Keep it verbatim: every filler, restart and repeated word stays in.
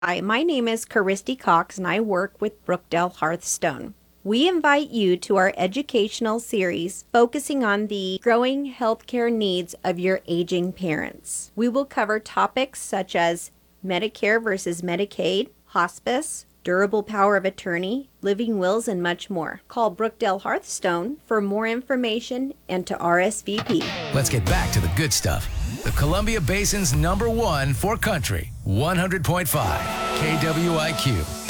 Hi, my name is Caristy Cox and I work with Brookdale Hearthstone. We invite you to our educational series focusing on the growing healthcare needs of your aging parents. We will cover topics such as Medicare versus Medicaid, hospice, durable power of attorney, living wills, and much more. Call Brookdale Hearthstone for more information and to R S V P. Let's get back to the good stuff. The Columbia Basin's number one for country, one hundred point five K W I Q.